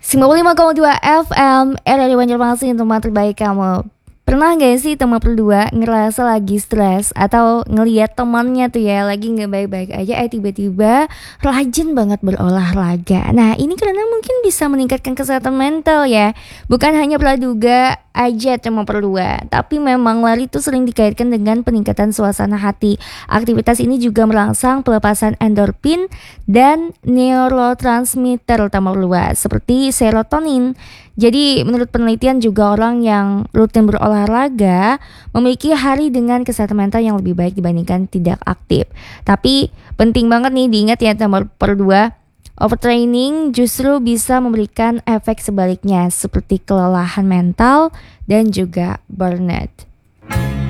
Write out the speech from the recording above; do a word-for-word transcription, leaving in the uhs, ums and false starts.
sembilan puluh lima koma dua F M R R I Banjarmasin, teman terbaik kamu. Pernah gak sih teman berdua ngerasa lagi stres atau ngelihat temannya tuh ya lagi gak baik-baik aja, eh tiba-tiba rajin banget berolahraga. Nah ini karena mungkin bisa meningkatkan kesehatan mental ya. Bukan hanya praduga aja teman berdua, tapi memang lari itu sering dikaitkan dengan peningkatan suasana hati. Aktivitas ini juga merangsang pelepasan endorfin dan neurotransmitter teman berdua seperti serotonin. Jadi menurut penelitian juga orang yang rutin berolahraga memiliki hari dengan kesehatan mental yang lebih baik dibandingkan tidak aktif. Tapi penting banget nih diingat ya nomor dua, overtraining justru bisa memberikan efek sebaliknya seperti kelelahan mental dan juga burnout.